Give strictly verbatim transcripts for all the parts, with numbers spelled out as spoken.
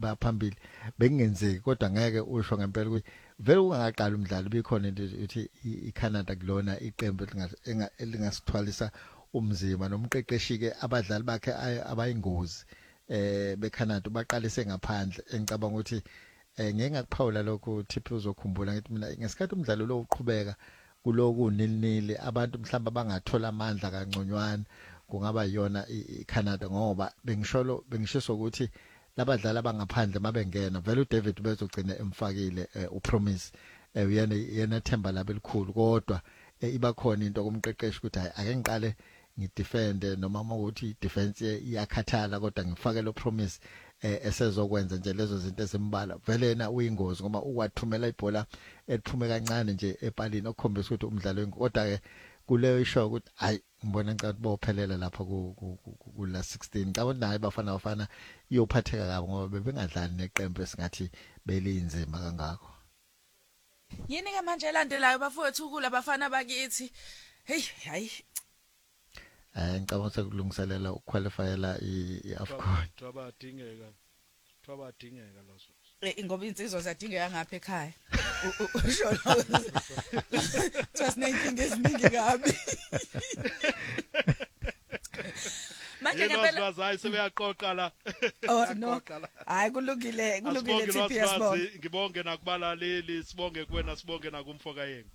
baphambili bekungenzeki kodwa ngeke usho ngempela ukuthi vele ungaqala umdlalo bekhona into ukuthi iCanada kulona iqembu elingasithwalisa umzima nomqeqeshi ke abadlali bakhe abayingozi eh beCanada baqalise ngaphandle engicabanga ukuthi eh ngeke ngakuphawula lokho Thiphi uzokhumbula ngithi mina ngesikhathi umdlalo lo uqhubeka kuloku nilnili abantu mhlamba bangathola amandla kanconywana kungaba yona iCanada ngoba bengisholo bengishiso ukuthi labadlali abangaphandle mabengena vele uDavid bezogcina emfakile uPromise uyena yena themba labo elikhulu kodwa iba khona into kumqeqeshi ukuthi hayi ake ngiqale ngidefende noma ukuthi defense iyakhathala kodwa ngifake lo Promise esezokwenza nje lezo zinto ezimbala vele yena uyingozi ngoba ukwathumela ibhola eliphume kancane nje epalini okukhombisa ukuthi umdlalo kodwa ke kuleyo isho ukuthi hayi ngibona ngicathi bophelela lapha ku la sixteen cabona naye bafana bafana iyophatheka kabi ngoba bebengadlali neqembu esingathi belinzima kangako. Yini ke manje elandelayo bafowethu kula bafana bakithi hey hayi eh ngicabanga ukuthi kulungiselela ukuqualifyela iAfcon twabadingeka twabadingeka lozo eh ngoba insizwa ziyadingeka ngapha ekhaya usho just ninety eziningi kabi manje ngempela bazayi sebeyaqoqa la oh no hayi kulungile kulungile T P S bonke ngibonge nakubalaleli sibonge kuwena sibonge nakumfoka yengu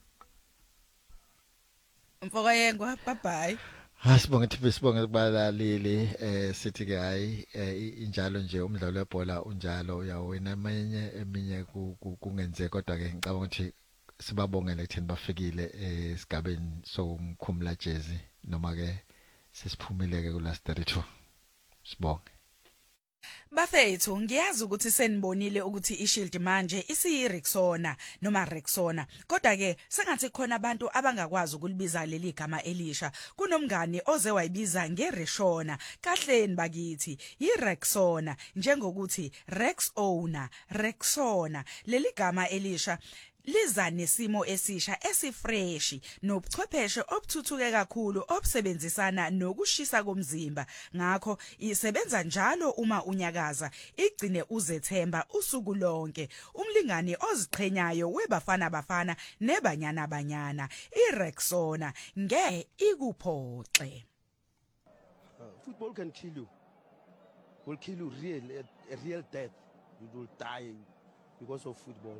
umfoka yengu bye bye. Hasibonge T V sibonge kubalaleli eh sithi ke hayi injalo nje umdlalo webhola unjalo uyawena eminye eminye kungenzeka kodwa ke ngicabanga ukuthi sibabongele kutheni bafikile esigabeni somkhumula jezi noma ke sesiphumile ke ku last thirty-two sibonge. Bafethu ngiyazi ukuthi senibonile ukuthi iShield manje isiyiRexona noma Rexona kodwa ke sengathi khona abantu abangakwazi ukulibiza leli gama elisha kunomngane oze wayibiza ngeRexona kahleni bakithi yiRexona njengokuthi Rex owner Rexona leli gama elisha liza nesimo esisha esifresh nobuchwepheshe obuthuthuke kakhulu obusebenzisana nokushisa komzimba ngakho isebenza njalo uma unyakaza igcine uzethemba usuku lonke umlingani oziqhenyayo webafana bafana nebanyana banyana iRexona nge ikuphoxe. Football can kill you, will kill you real a real death. You will die because of football.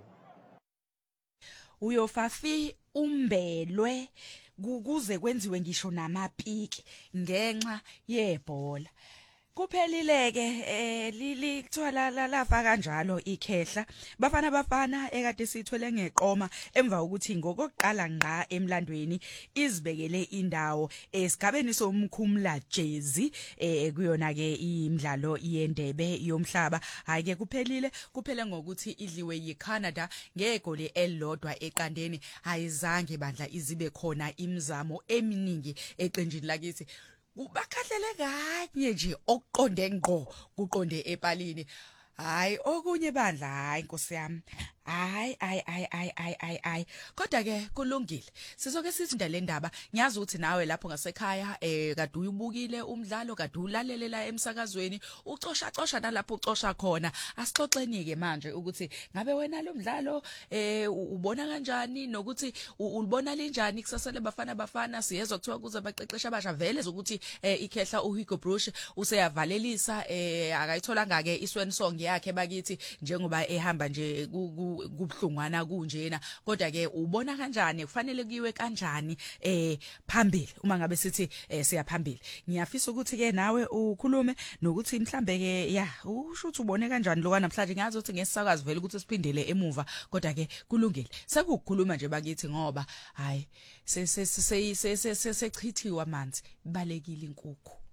Uyofafi umbelwe kuze kwenziwe ngisho namapiki ngenxa yebhola kuphelileke eh lili kuthiwa lafa kanjalo ikhehla bafana bafana ekade sithwele ngeqoma emva ukuthi ngokuqala ngqa emlandweni izibekele indawo esigabeni somkhumula jezi eh kuyona ke imidlalo yendebe yomhlaba hayi ke kuphelile kuphele ngokuthi idliwe yiCanada ngegoli elilodwa eqandeni ayizange bandla izibe khona imizamo eminingi eqenjini lakithi ubakhahlele kanye nje okuqonde ngqo kuqonde epalini hayi okunye bandla hayi Nkosi yami hayi ay ay ay ay ay ay kodwa ke kulungile sizoke sithi ndale ndaba ngiyazi ukuthi nawe lapho ngasekhaya eh kade uyibukile umdlalo kade ulalelela emsakazweni ucosha cosha nalapho ucosha khona asixoxeni ke manje ukuthi ngabe wena lo mdlalo eh ubona kanjani nokuthi ulibona linjani kusasele bafana bafana siyezwa kuthiwa kuze baqeqesha abasha vele zokuthi ikhehla uHugo Bruce useyavalelisa eh akayitholanga ke isweni song yakhe bakithi njengoba ehamba nje kubhlungwana kunjena kodwa ke ubona kanjani kufanele kuyiwe kanjani eh phambili uma ngabe sithi siyaphambili ngiyafisa ukuthi ke nawe ukhulume nokuthi mhlambe ke ya usho ukuthi ubone kanjani lokho namhlanje ngazi ukuthi ngesisakazi vele ukuthi siphindele emuva kodwa ke kulungile sekukhuluma nje bakithi ngoba hayi se se se se sechithiwa amanzi balekile inkukhu.